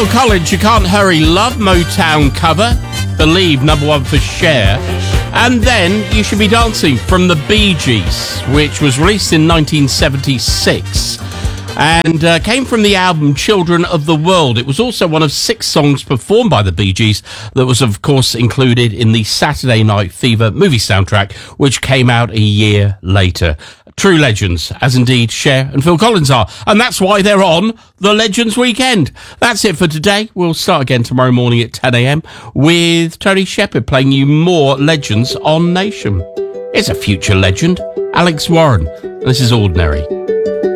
Phil Collins, You Can't Hurry Love, Motown cover. Believe, #1 for Cher. And then You Should Be Dancing from the Bee Gees, which was released in 1976 and came from the album Children of the World. It was also one of 6 songs performed by the Bee Gees that was, of course, included in the Saturday Night Fever movie soundtrack, which came out a year later. True legends, as indeed Cher and Phil Collins are. And that's why they're on the Legends Weekend. That's it for today. We'll start again tomorrow morning at 10 a.m. with Tony Shepherd playing you more legends on Nation. It's a future legend, Alex Warren. This is Ordinary.